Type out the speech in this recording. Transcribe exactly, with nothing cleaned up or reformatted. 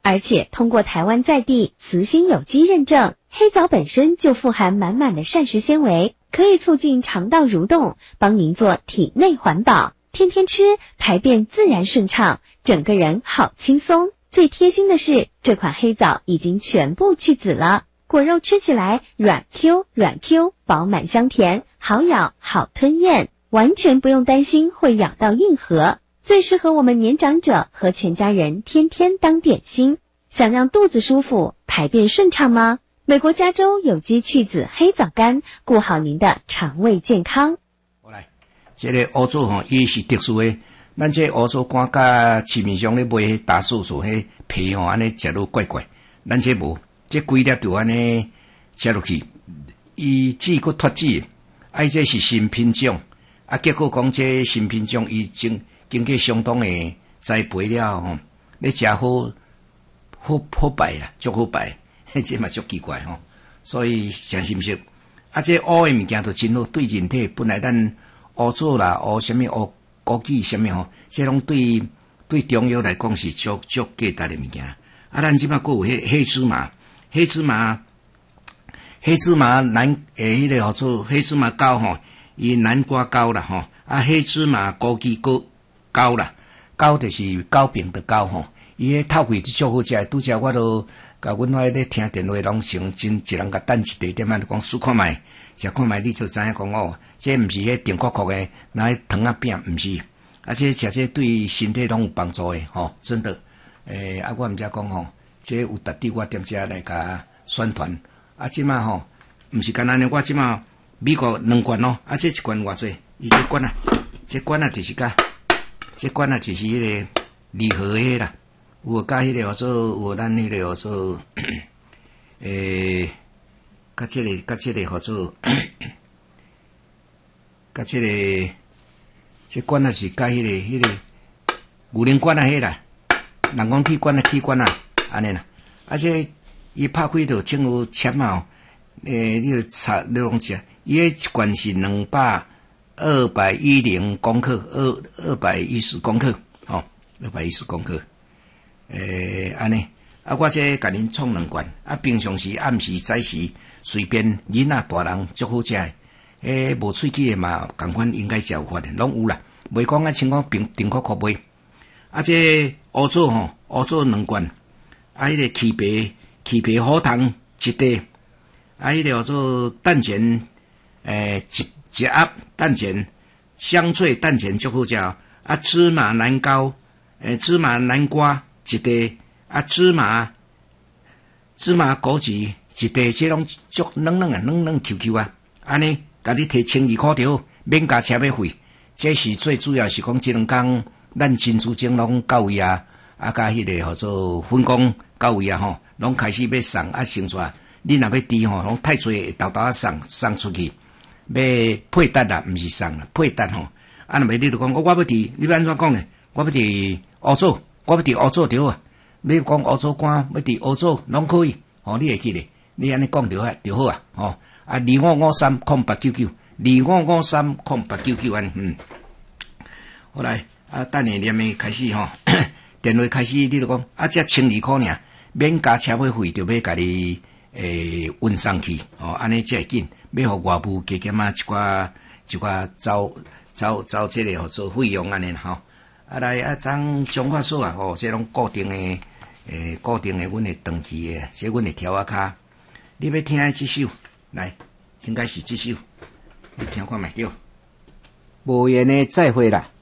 而且通过台湾在地慈心有机认证，黑枣本身就富含满满的膳食纤维，可以促进肠道蠕动，帮您做体内环保。天天吃，排便自然顺畅，整个人好轻松。最贴心的是，这款黑枣已经全部去籽了，果肉吃起来软 Q 软 Q， 饱满香甜，好咬好吞咽，完全不用担心会咬到硬核，最适合我们年长者和全家人天天当点心。想让肚子舒服，排便顺畅吗？美国加州有机去籽黑枣干，顾好您的肠胃健康。 好来，这个乌棗吼，伊是特殊的。咱这乌棗干甲市面上咧卖迄大素素迄皮吼，安尼食落怪怪。咱这无，这规粒就安尼食落去，伊籽佫脱籽，啊，这是新品种，啊，结果讲这新品种伊经经过相当的栽培了吼，你食好好好摆啦，足好摆。这嘛足奇怪吼，所以诚实毋是啊，这乌的物件都真好，对人体本来咱乌棗啦、乌什么乌枸杞什么吼，这拢对对中药来讲是足足价值的物件。啊，咱即摆还有黑黑芝麻、黑芝麻、黑芝麻南诶，迄、那个叫做黑芝麻膏吼，伊南瓜膏啦吼，啊黑芝麻枸杞膏膏啦，膏就是膏饼的膏吼，伊迄透气足好食，拄则我都。甲阮遐咧听电话，拢成真一人甲等一地点啊！讲试看卖，食看卖，你就知影讲哦，这毋是迄甜壳壳诶，那糖仔饼毋是，而且食这对身体拢有帮助诶，吼、哦，真的。诶、欸，啊，我毋则讲吼，这有特地我踮遮来甲宣传。啊，即马吼，毋是干安尼，我即马美国两罐哦，啊，这一罐偌济？伊这罐啊，这罐啊就是甲，这罐啊就是迄个礼盒诶啦。有甲迄个叫做，有咱迄个叫做，诶，甲即个，甲即个叫做，甲即个，这管啊是甲迄个，迄个牛奶管啊迄啦，人讲铁管啊，铁管啊，安尼啦。啊，这伊拍开就整有签啊，诶，你就查你拢食，伊迄一罐是两百二百一零公克，二二百一十公克，吼、哦，二百一十公克。诶，安尼啊，我这甲恁创两罐啊，平常时暗时早时随便囡仔大人足好食诶，诶，无喙齿诶嘛，共款应该是有法诶，拢有啦，袂讲啊，像讲冰冰壳壳卖。啊，这乌棗吼，乌棗两罐，啊，迄、那个起皮起皮好糖一袋，啊，迄、那个叫做蛋卷，诶，一一盒蛋卷，香脆蛋卷足好食哦，啊，芝麻南糕，诶，芝麻南瓜。一袋啊，芝麻芝麻枸杞一袋，这拢足软软啊，软软 Q Q 啊，安尼，甲你摕千二块条，免加车马费。这是最主要是讲，这两天咱珍珠精拢到位啊，啊，甲迄个叫做分工到位啊吼，拢开始要送啊，先出。你若要滴吼，拢太侪豆豆啊送送出去，要配搭啦，毋是送啦，配搭吼。啊，若袂你就讲，我我要滴，你要安怎讲呢？我要滴乌棗。我要伫乌棗条啊，你讲乌棗干，要伫乌棗拢可以，吼、哦，你会记咧？你安尼讲着啊，就好啊，吼、哦，啊，二五五三空八九九，二五五三空八九九安，嗯，好来，啊，等下念诶开始吼，电话开始，你就讲啊，这千二块尔，免加车马费，就要甲你诶运送去，哦，安尼才会紧，要互外部加减啊一寡一寡走走走这个叫做费用安尼吼。啊来啊，张中华所啊，吼，这拢固定诶，诶，固定诶，阮诶长期诶，这阮诶条啊卡，你要听即首，来，应该是即首，你听看觅着。无言诶，再会啦。